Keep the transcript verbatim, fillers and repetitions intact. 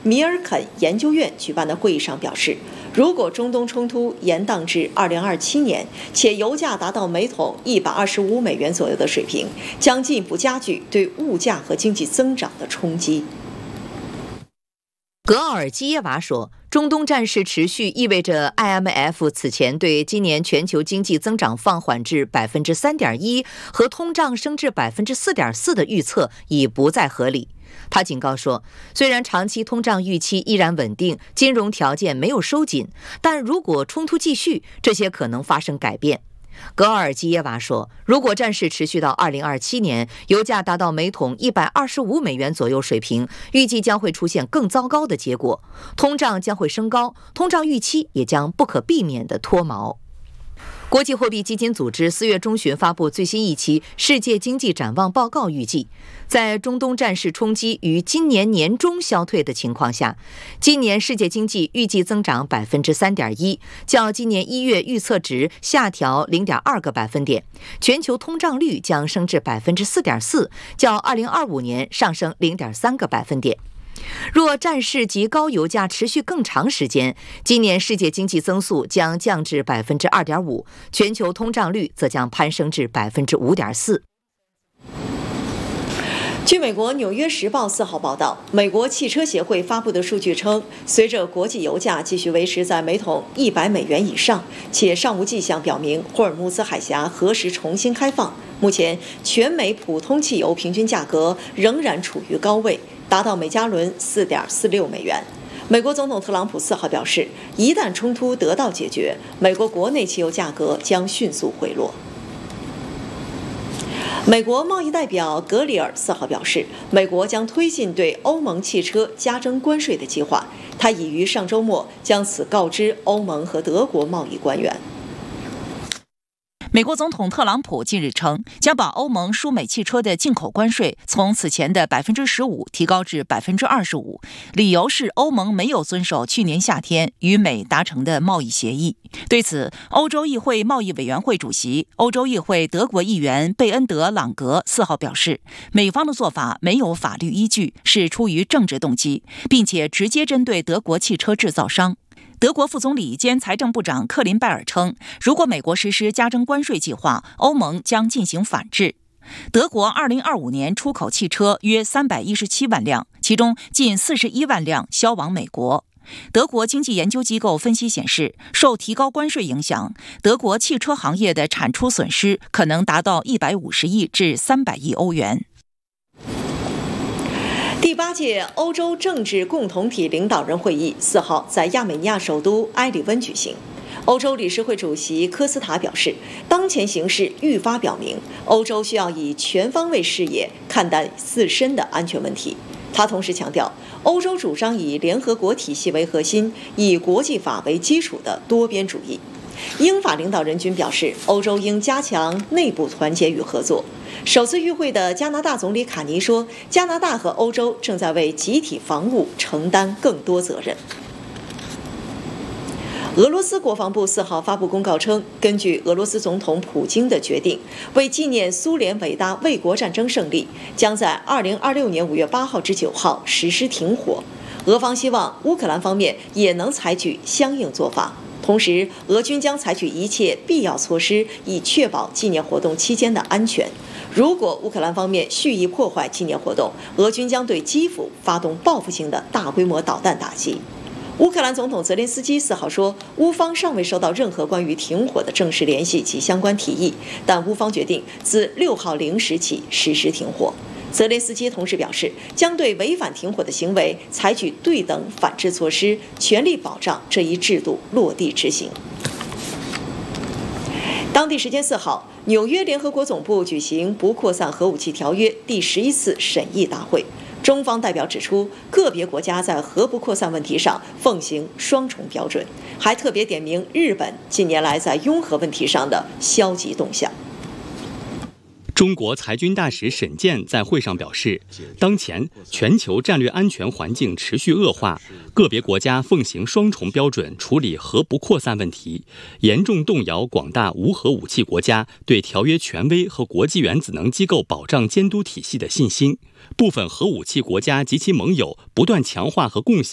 米尔肯研究院举办的会议上表示，如果中东冲突延宕至二零二七年，且油价达到每桶一百二十五美元左右的水平，将进一步加剧对物价和经济增长的冲击。 格奥尔基耶娃说，中东战事持续意味着 I M F 此前对今年全球经济增长放缓至 百分之三点一 和通胀升至 百分之四点四 的预测已不再合理。他警告说，虽然长期通胀预期依然稳定，金融条件没有收紧，但如果冲突继续，这些可能发生改变。格奥尔基耶娃说，如果战事持续到二零二七年，油价达到每桶一百二十五美元左右水平，预计将会出现更糟糕的结果，通胀将会升高，通胀预期也将不可避免地脱锚。国际货币基金组织四月中旬发布最新一期世界经济展望报告，预计在中东战事冲击于今年年中消退的情况下，今年世界经济预计增长 百分之三点一， 较今年一月预测值下调 零点二个百分点，全球通胀率将升至 百分之四点四， 较二零二五年上升 零点三个百分点。若战事及高油价持续更长时间，今年世界经济增速将降至 百分之二点五， 全球通胀率则将攀升至 百分之五点四。 据美国《纽约时报》四号报道，美国汽车协会发布的数据称，随着国际油价继续维持在每桶一百美元以上，且尚无迹象表明霍尔木兹海峡何时重新开放，目前全美普通汽油平均价格仍然处于高位，达到每加仑 四点四六美元。美国总统特朗普四号表示，一旦冲突得到解决，美国国内汽油价格将迅速回落。美国贸易代表格里尔四号表示，美国将推进对欧盟汽车加征关税的计划，他已于上周末将此告知欧盟和德国贸易官员。 美国总统特朗普近日称，将把欧盟输美汽车的进口关税从此前的 百分之十五 提高至 百分之二十五， 理由是欧盟没有遵守去年夏天与美达成的贸易协议。对此，欧洲议会贸易委员会主席、欧洲议会德国议员贝恩德朗格四号表示，美方的做法没有法律依据，是出于政治动机，并且直接针对德国汽车制造商。德国副总理兼财政部长克林拜尔称，如果美国实施加征关税计划，欧盟将进行反制。德国二零二五年出口汽车约三百一十七万辆，其中近四十一万辆销往美国。德国经济研究机构分析显示，受提高关税影响，德国汽车行业的产出损失可能达到一百五十亿至三百亿欧元。 第八届欧洲政治共同体领导人会议四号在亚美尼亚首都埃里温举行。欧洲理事会主席科斯塔表示，当前形势愈发表明，欧洲需要以全方位视野看待自身的安全问题。他同时强调，欧洲主张以联合国体系为核心，以国际法为基础的多边主义。英法领导人均表示，欧洲应加强内部团结与合作。首次与会的加拿大总理卡尼说，加拿大和欧洲正在为集体防务承担更多责任。俄罗斯国防部四号发布公告称，根据俄罗斯总统普京的决定，为纪念苏联伟大卫国战争胜利，将在二零二六年五月八号至九号实施停火。俄方希望乌克兰方面也能采取相应做法。同时，俄军将采取一切必要措施，以确保纪念活动期间的安全。如果乌克兰方面蓄意破坏纪念活动，俄军将对基辅发动报复性的大规模导弹打击。乌克兰总统泽连斯基四号说，乌方尚未收到任何关于停火的正式联系及相关提议，但乌方决定自六号零时起实施停火。泽连斯基同时表示，将对违反停火的行为采取对等反制措施，全力保障这一制度落地执行。当地时间四号，纽约联合国总部举行不扩散核武器条约第十一次审议大会。中方代表指出，个别国家在核不扩散问题上奉行双重标准，还特别点名日本近年来在拥核问题上的消极动向。 中国裁军大使沈健在会上表示，当前全球战略安全环境持续恶化，个别国家奉行双重标准处理核不扩散问题，严重动摇广大无核武器国家对条约权威和国际原子能机构保障监督体系的信心。部分核武器国家及其盟友不断强化和共享